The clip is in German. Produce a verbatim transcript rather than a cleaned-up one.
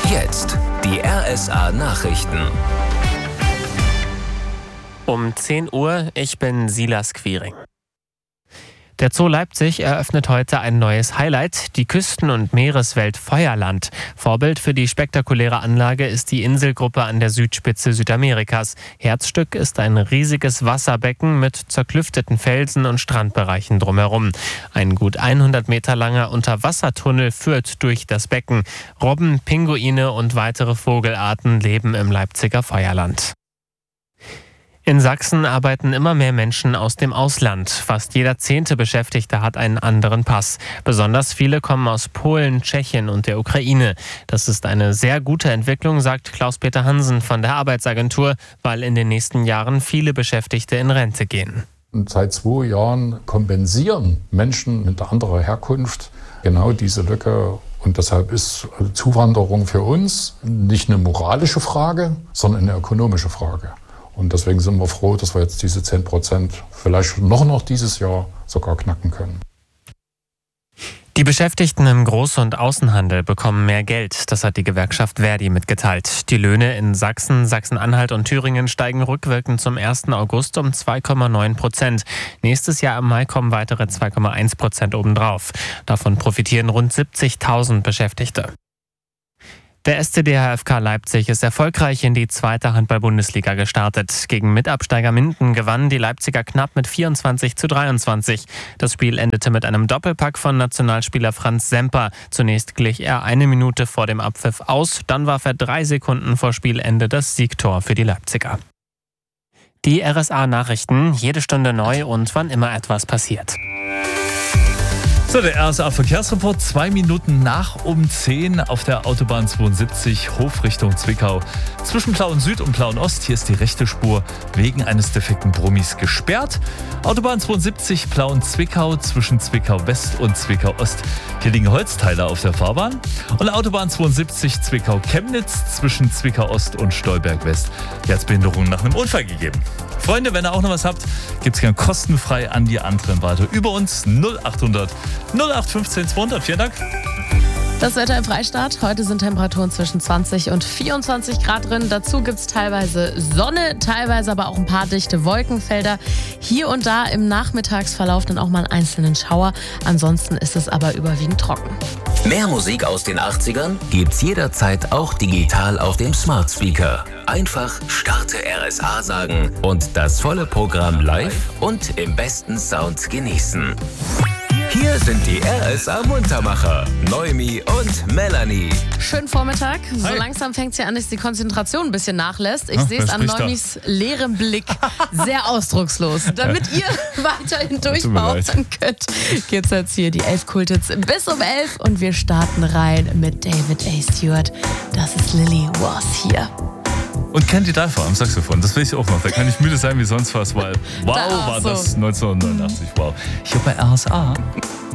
Jetzt die R S A-Nachrichten. Um zehn Uhr, ich bin Silas Quiring. Der Zoo Leipzig eröffnet heute ein neues Highlight, die Küsten- und Meereswelt Feuerland. Vorbild für die spektakuläre Anlage ist die Inselgruppe an der Südspitze Südamerikas. Herzstück ist ein riesiges Wasserbecken mit zerklüfteten Felsen und Strandbereichen drumherum. Ein gut hundert Meter langer Unterwassertunnel führt durch das Becken. Robben, Pinguine und weitere Vogelarten leben im Leipziger Feuerland. In Sachsen arbeiten immer mehr Menschen aus dem Ausland. Fast jeder zehnte Beschäftigte hat einen anderen Pass. Besonders viele kommen aus Polen, Tschechien und der Ukraine. Das ist eine sehr gute Entwicklung, sagt Klaus-Peter Hansen von der Arbeitsagentur, weil in den nächsten Jahren viele Beschäftigte in Rente gehen. Und seit zwei Jahren kompensieren Menschen mit anderer Herkunft genau diese Lücke. Und deshalb ist Zuwanderung für uns nicht eine moralische Frage, sondern eine ökonomische Frage. Und deswegen sind wir froh, dass wir jetzt diese zehn Prozent vielleicht noch, noch dieses Jahr sogar knacken können. Die Beschäftigten im Groß- und Außenhandel bekommen mehr Geld. Das hat die Gewerkschaft Verdi mitgeteilt. Die Löhne in Sachsen, Sachsen-Anhalt und Thüringen steigen rückwirkend zum ersten August um zwei Komma neun Prozent. Nächstes Jahr im Mai kommen weitere zwei Komma eins Prozent obendrauf. Davon profitieren rund siebzigtausend Beschäftigte. Der S C D H F K Leipzig ist erfolgreich in die zweite Handball-Bundesliga gestartet. Gegen Mitabsteiger Minden gewannen die Leipziger knapp mit vierundzwanzig zu dreiundzwanzig. Das Spiel endete mit einem Doppelpack von Nationalspieler Franz Semper. Zunächst glich er eine Minute vor dem Abpfiff aus, dann warf er drei Sekunden vor Spielende das Siegtor für die Leipziger. Die R S A-Nachrichten, jede Stunde neu und wann immer etwas passiert. So, der R S A-Verkehrsreport, zwei Minuten nach um zehn auf der Autobahn zweiundsiebzig, Hof Richtung Zwickau. Zwischen Plauen Süd und Plauen Ost, hier ist die rechte Spur wegen eines defekten Brummis gesperrt. Autobahn zweiundsiebzig, Plauen Zwickau, zwischen Zwickau West und Zwickau Ost. Hier liegen Holzteile auf der Fahrbahn. Und Autobahn zweiundsiebzig, Zwickau Chemnitz, zwischen Zwickau Ost und Stolberg West. Hier hat es Behinderungen nach einem Unfall gegeben. Freunde, wenn ihr auch noch was habt, gibt es gern kostenfrei an die anderen weiter. Über uns null achthundert null acht fünfzehn zweihundert. Vielen Dank. Das Wetter im Freistaat. Heute sind Temperaturen zwischen zwanzig und vierundzwanzig Grad drin. Dazu gibt es teilweise Sonne, teilweise aber auch ein paar dichte Wolkenfelder. Hier und da im Nachmittagsverlauf dann auch mal einen einzelnen Schauer. Ansonsten ist es aber überwiegend trocken. Mehr Musik aus den achtzigern gibt's jederzeit auch digital auf dem Smart Speaker. Einfach Starte R S A sagen und das volle Programm live und im besten Sound genießen. Hier sind die R S A-Muntermacher, Noemi und Melanie. Schönen Vormittag. So Hi. langsam fängt es ja an, dass die Konzentration ein bisschen nachlässt. Ich Ach, sehe es wer an spricht da? Neumis leerem Blick. Sehr ausdruckslos. Damit ihr weiterhin Tut mir durchbauen könnt, geht's jetzt hier die elf Kultits bis um elf und wir starten rein mit David A. Stewart. Das ist Lily Was hier. Und Candy Diver am Saxophon, das will ich auch noch. Da kann ich müde sein wie sonst was, weil wow, Da auch war so. das neunzehnhundertneunundachtzig. Wow. Hier bei R S A.